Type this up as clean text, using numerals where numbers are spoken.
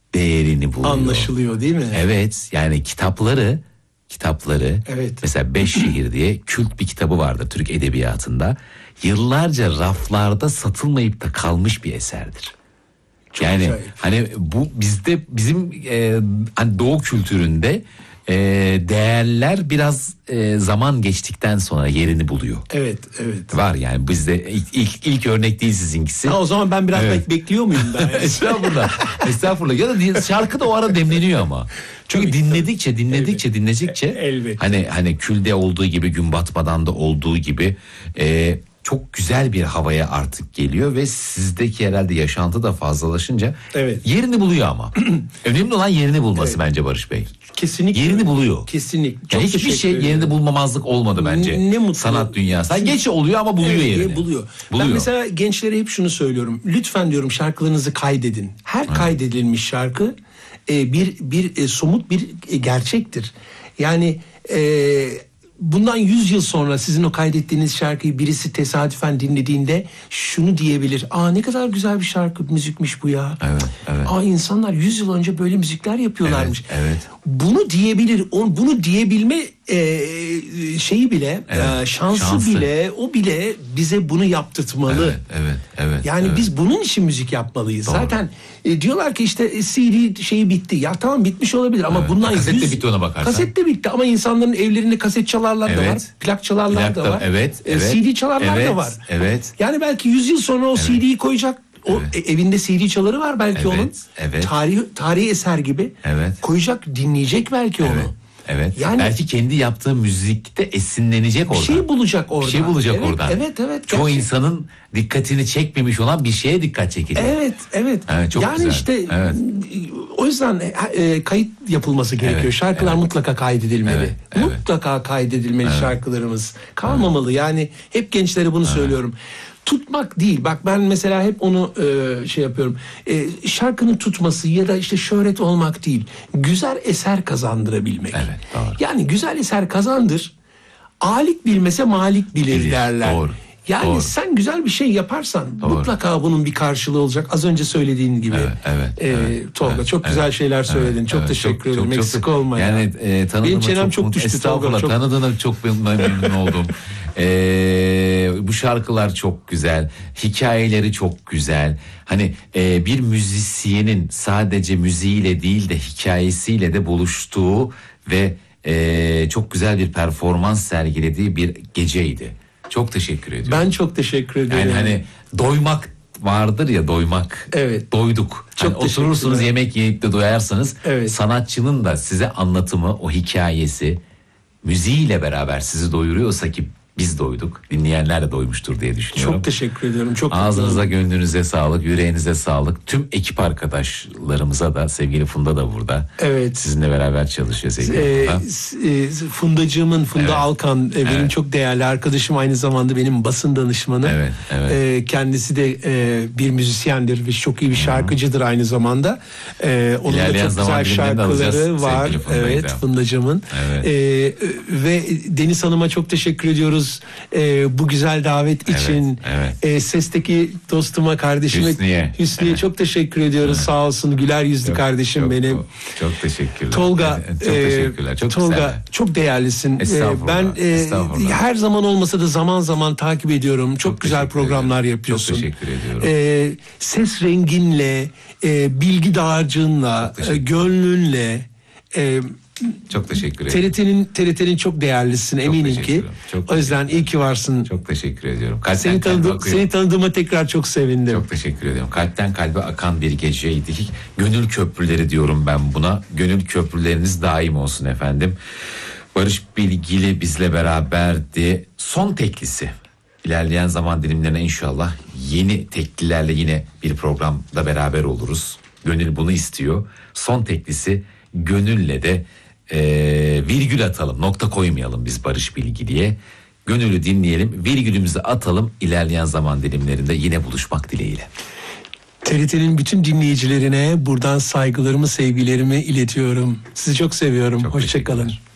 değerini buluyor. Anlaşılıyor değil mi? Evet, yani kitapları evet. Mesela Beş Şehir diye kült bir kitabı vardır Türk edebiyatında. Yıllarca raflarda satılmayıp da kalmış bir eserdir. Çok yani güzel. Hani bu bizim hani Doğu kültüründe değerler biraz zaman geçtikten sonra yerini buluyor. Evet. Var yani bizde ilk örnek değil sizinkisi. Ha, o zaman ben biraz bekliyor muyum ben? Estağfurullah. Ya da şarkı da o ara demleniyor ama. Çünkü dinledikçe Elbette. hani külde olduğu gibi, gün batmadan da olduğu gibi çok güzel bir havaya artık geliyor ve sizdeki herhalde yaşantı da fazlalaşınca yerini buluyor ama. Önemli olan yerini bulması bence Barış Bey. Kesinlikle. Yerini buluyor. Kesinlikle. Yani hiçbir şey yerini bulmamazlık olmadı bence. Ne mutlu. Sanat dünyası. Geç oluyor ama buluyor yerini. Buluyor. Ben mesela gençlere hep şunu söylüyorum. Lütfen diyorum şarkılarınızı kaydedin. Her kaydedilmiş şarkı bir somut bir gerçektir. Yani bundan 100 yıl sonra sizin o kaydettiğiniz şarkıyı birisi tesadüfen dinlediğinde şunu diyebilir. Ne kadar güzel bir şarkı, müzikmiş bu ya. Evet. İnsanlar 100 yıl önce böyle müzikler yapıyorlarmış. Evet. Bunu diyebilir. Bunu diyebilme şeyi bile, şansı bile, o bile bize bunu yaptırtmalı. Evet. Yani biz bunun için müzik yapmalıyız. Doğru. Zaten diyorlar ki işte CD şeyi bitti. Ya tamam bitmiş olabilir ama bundan kaset de bitti ona bakarsan. Kaset de bitti ama insanların evlerinde kaset çalarlar da var. Plak çalarlar da var. CD çalarlar da var. Evet. Yani belki 100 yıl sonra o CD'yi koyacak. O evinde CD çaları var belki onun. Evet. Tarihi eser gibi. Evet. Koyacak, dinleyecek belki onu. Evet. Yani belki kendi yaptığı müzikte esinlenecek oradan. Bir şey bulacak oradan. Bir şey bulacak oradan. Evet. Çoğu insanın dikkatini çekmemiş olan bir şeye dikkat çekecek. Evet. Çok yani güzel. işte o yüzden kayıt yapılması gerekiyor. Şarkılar mutlaka kaydedilmeli. Mutlaka kaydedilmeli şarkılarımız. Kalmamalı. Yani hep gençlere bunu söylüyorum. Tutmak değil. Bak ben mesela hep onu şey yapıyorum. Şarkının tutması ya da işte şöhret olmak değil. Güzel eser kazandırabilmek. Evet, doğru. Yani güzel eser kazandır. Alik bilmese malik bilir derler. Doğru. Yani sen güzel bir şey yaparsan mutlaka bunun bir karşılığı olacak. Az önce söylediğin gibi. Tolga çok güzel şeyler söyledin. Çok teşekkür ederim. Eksik olma ya. Yani benim çenem çok düştü Tolga. Tanıdığına çok memnun oldum. Bu şarkılar çok güzel. Hikayeleri çok güzel. Hani bir müzisyenin sadece müziğiyle değil de hikayesiyle de buluştuğu ve çok güzel bir performans sergilediği bir geceydi. Çok teşekkür ediyorum. Ben çok teşekkür ederim. Yani hani doymak vardır ya, doymak. Evet. Doyduk. Çok hani oturursunuz yemek yiyip de doyarsanız sanatçının da size anlatımı, o hikayesi müziğiyle beraber sizi doyuruyorsa ki biz doyduk. Dinleyenler de doymuştur diye düşünüyorum. Çok teşekkür ediyorum. Çok ağzınıza, gönlünüze sağlık, yüreğinize sağlık. Tüm ekip arkadaşlarımıza da, sevgili Funda da burada. Evet. Sizinle beraber çalışıyor sevgili Funda. Funda Alkan benim çok değerli arkadaşım, aynı zamanda benim basın danışmanım. Kendisi de bir müzisyendir ve çok iyi bir şarkıcıdır aynı zamanda. Onun da çok güzel şarkıları var. Fundacığımın. Ve Deniz Hanım'a çok teşekkür ediyoruz. Bu güzel davet için. Sesteki dostuma, kardeşime Hüsniye çok teşekkür ediyoruz. Sağ olsun, güler yüzlü kardeşim benim. Çok teşekkürler. Tolga, çok teşekkürler. Tolga çok değerlisin. Ben her zaman olmasa da zaman zaman takip ediyorum. Çok güzel programlar yapıyorsun. Çok teşekkür ediyorum. Ses renginle, bilgi dağarcığınla, gönlünle, çok teşekkür ederim. TRT'nin çok değerlisin, eminim ki. O yüzden iyi ki varsın. Çok teşekkür ediyorum. Seni tanıdığıma tekrar çok sevindim. Çok teşekkür ediyorum. Kalpten kalbe akan bir geceydi. Gönül köprüleri diyorum ben buna. Gönül köprüleriniz daim olsun efendim. Barış Bilgili bizle beraberdi. Son teklisi. İlerleyen zaman dilimlerine inşallah yeni teklilerle yine bir programda beraber oluruz. Gönül bunu istiyor. Son teklisi Gönül'le de virgül atalım, nokta koymayalım biz Barış Bilgili'ye. Gönül'ü dinleyelim, virgülümüzü atalım, ilerleyen zaman dilimlerinde yine buluşmak dileğiyle. TRT'nin bütün dinleyicilerine buradan saygılarımı, sevgilerimi iletiyorum. Sizi çok seviyorum. Hoşça kalın.